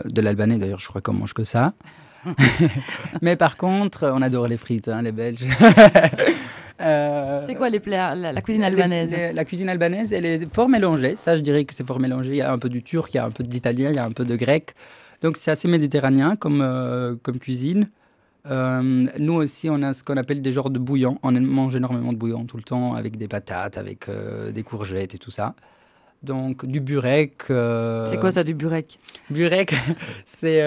de l'albanais. D'ailleurs, je crois qu'on mange que ça. Mais par contre, on adore les frites, hein, les Belges. C'est quoi les plats, la cuisine albanaise? La cuisine albanaise, elle est fort mélangée. Ça, je dirais que c'est fort mélangé. Il y a un peu du turc, il y a un peu d'italien, il y a un peu de grec. Donc, c'est assez méditerranéen comme cuisine. Nous aussi, on a ce qu'on appelle des genres de bouillons. On mange énormément de bouillon tout le temps, avec des patates, avec des courgettes et tout ça. Donc, du burek. C'est quoi ça, du burek? Burek, c'est...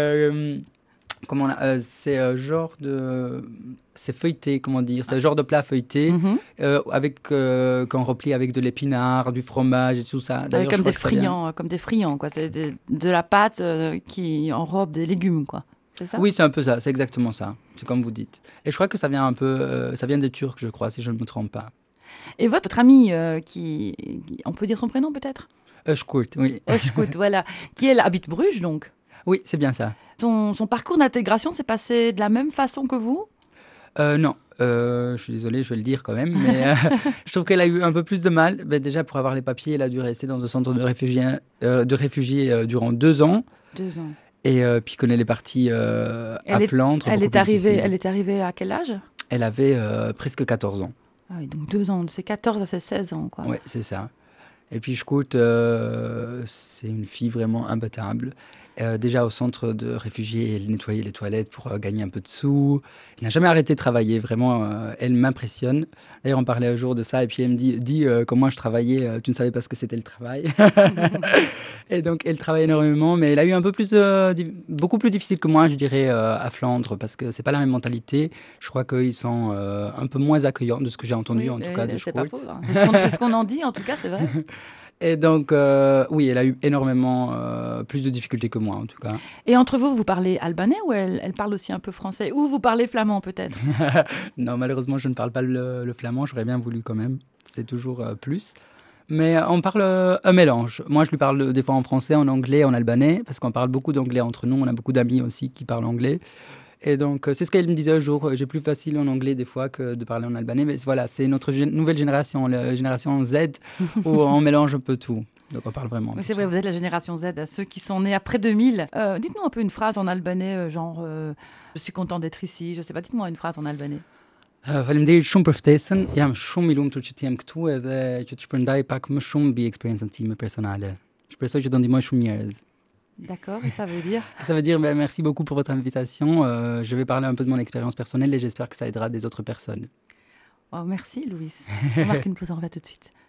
genre de... C'est feuilleté, comment dire. C'est un genre de plat feuilleté qu'on replie avec de l'épinard, du fromage et tout ça. D'ailleurs, comme des friands, quoi. C'est de la pâte qui enrobe des légumes, quoi. C'est ça? Oui, c'est un peu ça. C'est exactement ça. C'est comme vous dites. Et je crois que ça vient un peu... ça vient des Turcs, je crois, si je ne me trompe pas. Et votre ami, on peut dire son prénom, peut-être? Özkurt, oui. Özkurt, voilà. Qui habite Bruges, donc? Oui, c'est bien ça. Son parcours d'intégration s'est passé de la même façon que vous? Non, je suis désolé, je vais le dire quand même, mais je trouve qu'elle a eu un peu plus de mal. Ben, déjà, pour avoir les papiers, elle a dû rester dans un centre de réfugiés durant 2 ans. 2 ans. Et puis quand elle est partie à Flandre, elle est arrivée à quel âge? Elle avait presque 14 ans. Ah oui, donc 2 ans, c'est 14 à ses 16 ans, quoi. Oui, c'est ça. Et puis Özkurt, c'est une fille vraiment imbattable. Déjà au centre de réfugiés, elle nettoyait les toilettes pour gagner un peu de sous. Elle n'a jamais arrêté de travailler, vraiment, elle m'impressionne. D'ailleurs, on parlait un jour de ça, et puis elle me dit comment je travaillais, tu ne savais pas ce que c'était le travail. Et donc, elle travaille énormément, mais elle a eu un peu beaucoup plus difficile que moi, je dirais, à Flandre, parce que c'est pas la même mentalité. Je crois qu'ils sont un peu moins accueillants, de ce que j'ai entendu, en tout cas, de c'est pas Özkurt. faux, hein. C'est ce qu'on en dit, en tout cas, c'est vrai. Et donc, oui, elle a eu énormément plus de difficultés que moi, en tout cas. Et entre vous, vous parlez albanais ou elle parle aussi un peu français? Ou vous parlez flamand, peut-être? Non, malheureusement, je ne parle pas le flamand. J'aurais bien voulu quand même. C'est toujours plus. Mais on parle un mélange. Moi, je lui parle des fois en français, en anglais, en albanais, parce qu'on parle beaucoup d'anglais entre nous. On a beaucoup d'amis aussi qui parlent anglais. Et donc, c'est ce qu'elle me disait un jour. J'ai plus facile en anglais des fois que de parler en albanais. Mais voilà, c'est notre nouvelle génération, la génération Z, où on mélange un peu tout. Donc, on parle vraiment. Oui, c'est vrai, vous êtes la génération Z, ceux qui sont nés après 2000. Dites-nous un peu une phrase en albanais, genre je suis content d'être ici. Je sais pas, dites-moi une phrase en albanais. Faleminderit shumë për ftesën. Jam shumë I lumtur që të jem këtu edhe që të shpërndaj pak më shumë mbi eksperiencën time personale. Shpresoj që do ndihmoj shumë njerëz. D'accord, et ça veut dire? Ça veut dire merci beaucoup pour votre invitation. Je vais parler un peu de mon expérience personnelle et j'espère que ça aidera des autres personnes. Oh, merci, Louis. On marque une pause, on revient tout de suite.